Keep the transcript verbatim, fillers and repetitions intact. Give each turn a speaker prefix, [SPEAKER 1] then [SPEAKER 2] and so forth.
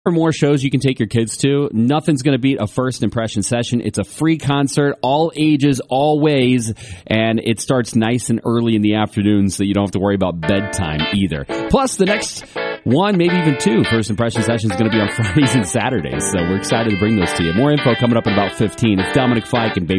[SPEAKER 1] For more shows you can take your kids to, nothing's going to beat a first impression session. It's a free concert, all ages, all ways, and it starts nice and early in the afternoon so that you don't have to worry about bedtime either. Plus, the next one, maybe even two first impression sessions is going to be on Fridays and Saturdays, so we're excited to bring those to you. More info coming up in about fifteen. It's Dominic Fike and Baby